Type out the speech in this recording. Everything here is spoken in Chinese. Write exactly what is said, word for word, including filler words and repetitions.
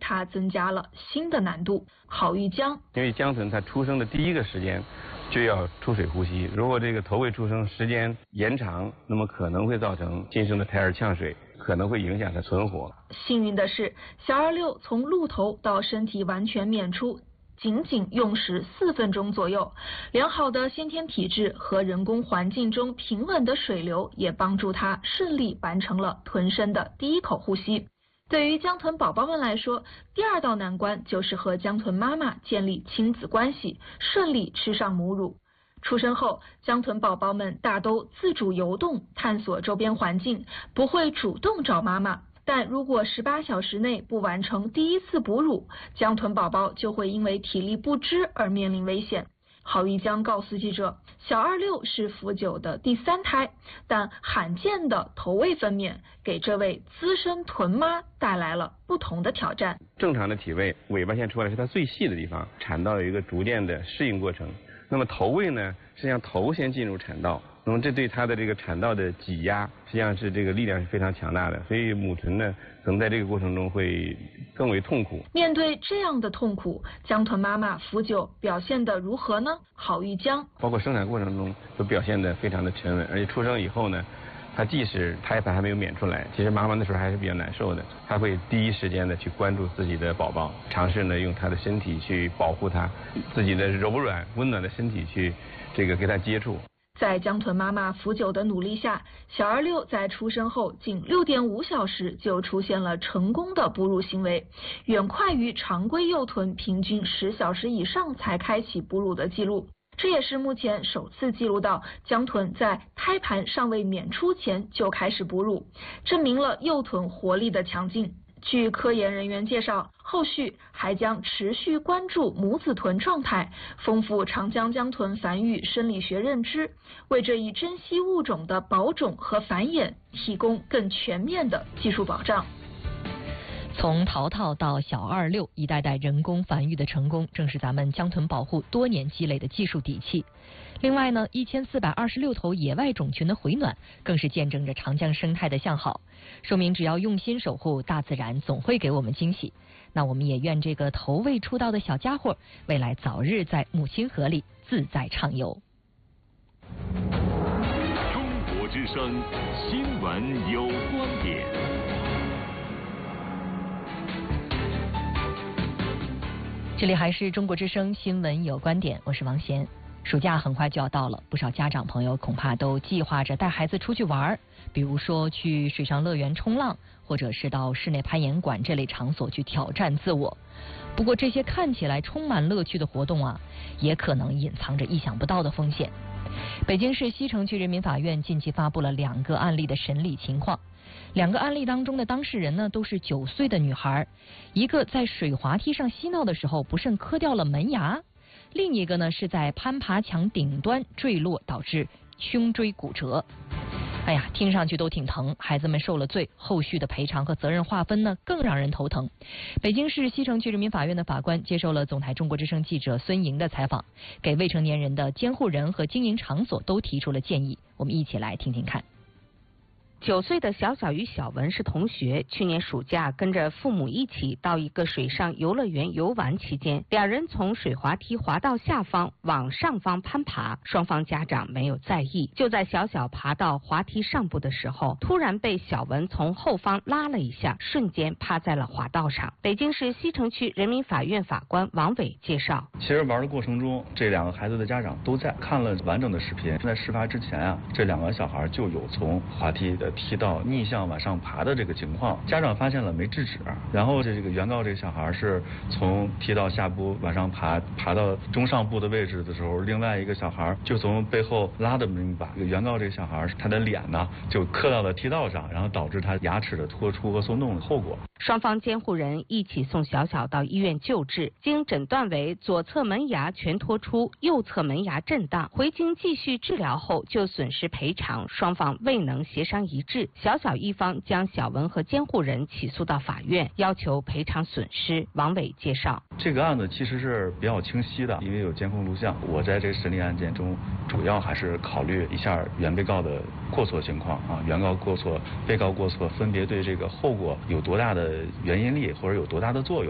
他增加了新的难度。郝玉江， 因为江豚它出生的第一个时间就要出水呼吸，如果这个头位出生时间延长，那么可能会造成新生的胎儿呛水，可能会影响它存活。 幸运的是，小二六从露头到身体完全娩出仅仅用时四分钟左右，良好的先天体质和人工环境中平稳的水流也帮助他顺利完成了豚身的第一口呼吸。对于江豚宝宝们来说，第二道难关就是和江豚妈妈建立亲子关系，顺利吃上母乳。出生后，江豚宝宝们大都自主游动，探索周边环境，不会主动找妈妈。但如果十八小时内不完成第一次哺乳，江豚宝宝就会因为体力不支而面临危险。郝玉江告诉记者，小二六是福九的第三胎，但罕见的头位分娩给这位资深豚妈带来了不同的挑战。 正常的体位，尾巴线出来是它最细的地方，产道有一个逐渐的适应过程。那么头位呢，实际上头先进入产道，那么这对它的这个产道的挤压，实际上是这个力量是非常强大的，所以母豚呢，可能在这个过程中会更为痛苦。 面对这样的痛苦，江豚妈妈福九表现得如何呢？郝玉江， 包括生产过程中都表现得非常的沉稳，而且出生以后呢，它即使胎盘还没有娩出来，其实妈妈那时候还是比较难受的，她会第一时间的去关注自己的宝宝，尝试呢用她的身体去保护她，自己的柔软温暖的身体去这个给她接触。 在江豚妈妈福九的努力下，小二六在出生后仅六点五小时就出现了成功的哺乳行为，远快于常规幼豚平均十小时以上才开启哺乳的记录。这也是目前首次记录到江豚在胎盘尚未娩出前就开始哺乳，证明了幼豚活力的强劲。据科研人员介绍，后续还将持续关注母子豚状态，丰富长江江豚繁育生理学认知，为这一珍稀物种的保种和繁衍提供更全面的技术保障。 从淘淘到小二六，一代代人工繁育的成功，正是咱们江豚保护多年积累的技术底气。另外呢，一千四百二十六头野外种群的回暖，更是见证着长江生态的向好，说明只要用心守护，大自然总会给我们惊喜。那我们也愿这个头位出道的小家伙，未来早日在母亲河里自在畅游。 中国之声，新闻有观点。 这里还是中国之声新闻有观点，我是王贤。暑假很快就要到了，不少家长朋友恐怕都计划着带孩子出去玩，比如说去水上乐园冲浪，或者是到室内攀岩馆这类场所去挑战自我。不过这些看起来充满乐趣的活动啊，也可能隐藏着意想不到的风险。北京市西城区人民法院近期发布了两个案例的审理情况。两个案例当中的当事人呢，都是九岁的女孩，一个在水滑梯上嬉闹的时候不慎磕掉了门牙，另一个呢是在攀爬墙顶端坠落，导致胸椎骨折。哎呀，听上去都挺疼，孩子们受了罪，后续的赔偿和责任划分呢更让人头疼。北京市西城区人民法院的法官接受了总台中国之声记者孙莹的采访，给未成年人的监护人和经营场所都提出了建议，我们一起来听听看。 九岁的小小与小文是同学，去年暑假跟着父母一起到一个水上游乐园游玩期间，两人从水滑梯滑到下方往上方攀爬，双方家长没有在意。就在小小爬到滑梯上部的时候，突然被小文从后方拉了一下，瞬间趴在了滑道上。北京市西城区人民法院法官王伟介绍， 其实玩的过程中，这两个孩子的家长都在看了完整的视频。在事发之前啊，这两个小孩就有从滑梯的梯道逆向往上爬的这个情况，家长发现了没制止，然后这个原告这个小孩是从梯道下部往上爬，爬到中上部的位置的时候，另外一个小孩就从背后拉的一把，原告这个小孩他的脸呢就磕到了梯道上，然后导致他牙齿的脱出和松动的后果。 双方监护人一起送小小到医院救治，经诊断为左侧门牙全脱出，右侧门牙震荡，回京继续治疗后就损失赔偿双方未能协商一致，小小一方将小文和监护人起诉到法院，要求赔偿损失。王伟介绍， 这个案子其实是比较清晰的，因为有监控录像。我在这个审理案件中，主要还是考虑一下原被告的过错情况啊，原告过错、被告过错分别对这个后果有多大的原因力，或者有多大的作用。